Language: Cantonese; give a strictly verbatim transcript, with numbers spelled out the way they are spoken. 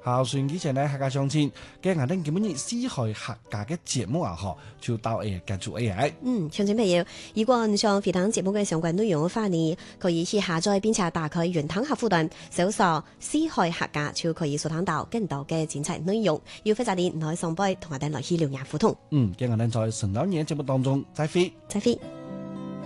孝順之前呢，客家相親，嘅我哋基本以四海客家嘅節目啊，嗬，就到誒結束 A I。 嗯，聽眾朋友，如果你想回聽節目嘅相關內容嘅話呢，可以去下載並且打開雲端客戶端，搜索四海客家就可以收聽到更多嘅精彩內容。要非常啲，唔可以上杯同我哋來去聊聊互動。 嗯，嘅我哋在神老年節目當中再會， 再會。